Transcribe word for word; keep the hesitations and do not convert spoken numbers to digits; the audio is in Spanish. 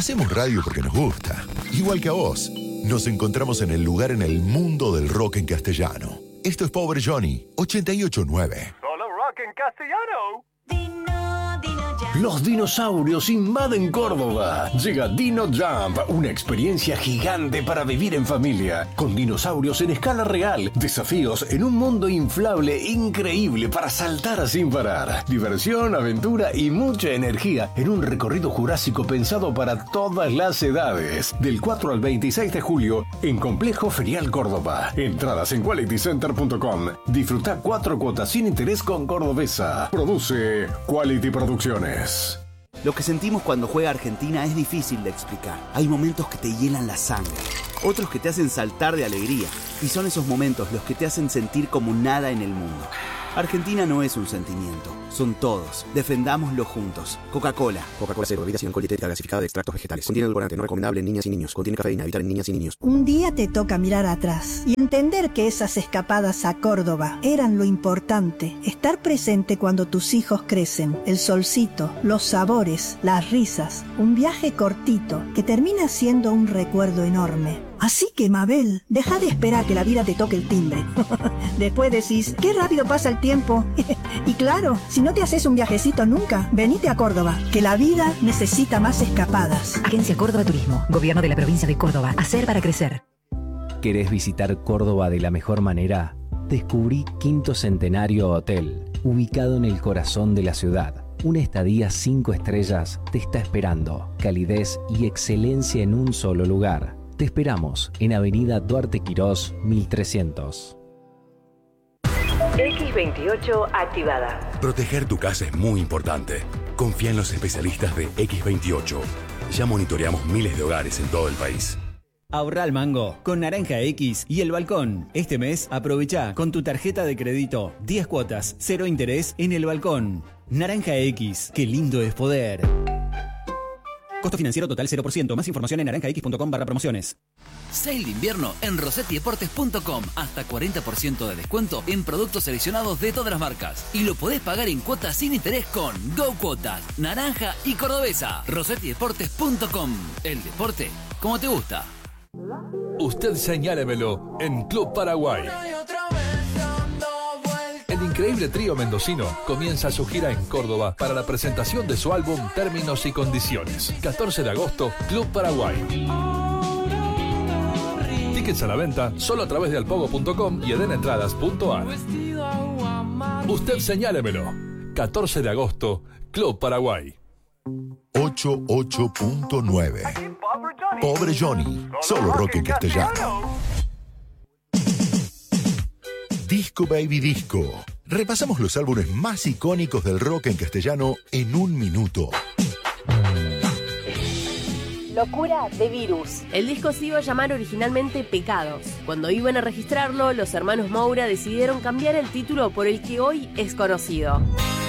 Hacemos radio porque nos gusta, igual que a vos. Nos encontramos en el lugar en el mundo del rock en castellano. Esto es Pobre Johnny, ochenta y ocho punto nueve. Solo rock en castellano. Los dinosaurios invaden Córdoba. Llega Dino Jump, una experiencia gigante para vivir en familia. Con dinosaurios en escala real, desafíos en un mundo inflable increíble para saltar sin parar. Diversión, aventura y mucha energía en un recorrido jurásico pensado para todas las edades. Del cuatro al veintiséis de julio en Complejo Ferial Córdoba. Entradas en quality center punto com. Disfruta cuatro cuotas sin interés con Cordobesa. Produce Quality Producciones. Lo que sentimos cuando juega Argentina es difícil de explicar. Hay momentos que te hielan la sangre, otros que te hacen saltar de alegría. Y son esos momentos los que te hacen sentir como nada en el mundo. Argentina no es un sentimiento, son todos. Defendámoslo juntos. Coca-Cola. Coca-Cola cero, bebida sin alcohol dietética gasificada de extractos vegetales. Contiene edulcorante, no recomendable en niñas y niños. Contiene cafeína, evitar en niñas y niños. Un día te toca mirar atrás y entender que esas escapadas a Córdoba eran lo importante. Estar presente cuando tus hijos crecen. El solcito, los sabores, las risas. Un viaje cortito que termina siendo un recuerdo enorme. Así que, Mabel, deja de esperar que la vida te toque el timbre. Después decís, qué rápido pasa el tiempo. Y claro, si no te haces un viajecito nunca, venite a Córdoba, que la vida necesita más escapadas. Agencia Córdoba Turismo, Gobierno de la Provincia de Córdoba. Hacer para crecer. ¿Querés visitar Córdoba de la mejor manera? Descubrí Quinto Centenario Hotel, ubicado en el corazón de la ciudad. Una estadía cinco estrellas te está esperando. Calidez y excelencia en un solo lugar. Te esperamos en Avenida Duarte Quirós, mil trescientos. equis veintiocho activada. Proteger tu casa es muy importante. Confía en los especialistas de equis veintiocho. Ya monitoreamos miles de hogares en todo el país. Ahorra al mango con Naranja X y El Balcón. Este mes aprovecha con tu tarjeta de crédito diez cuotas, cero interés en El Balcón. Naranja X, qué lindo es poder. Costo financiero total cero por ciento. Más información en naranja x punto com barra promociones. Sale de invierno en rosetti deportes punto com. Hasta cuarenta por ciento de descuento en productos seleccionados de todas las marcas. Y lo podés pagar en cuotas sin interés con Go Cuotas, Naranja y Cordobesa. rosetti deportes punto com. El deporte como te gusta. Usted señálemelo en Club Paraguay. El increíble trío mendocino comienza su gira en Córdoba para la presentación de su álbum Términos y Condiciones. catorce de agosto, Club Paraguay. Tickets a la venta solo a través de alpogo punto com y edenentradas punto ar. Usted señálemelo. catorce de agosto, Club Paraguay. ochenta y ocho punto nueve. Pobre Johnny, solo rock en castellano. Disco Baby Disco. Repasamos los álbumes más icónicos del rock en castellano en un minuto. Locura de Virus. El disco se iba a llamar originalmente Pecados. Cuando iban a registrarlo, los hermanos Moura decidieron cambiar el título por el que hoy es conocido.